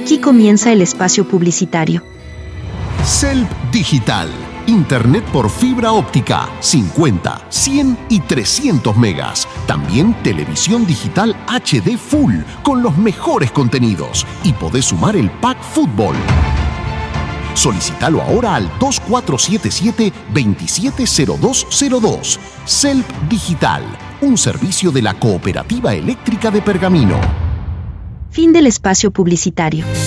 Aquí comienza el espacio publicitario. CELP Digital. Internet por fibra óptica, 50, 100 y 300 megas. También televisión digital HD Full, con los mejores contenidos. Y podés sumar el pack fútbol. Solicítalo ahora al 2477-270202. CELP Digital, un servicio de la Cooperativa Eléctrica de Pergamino. Fin del espacio publicitario.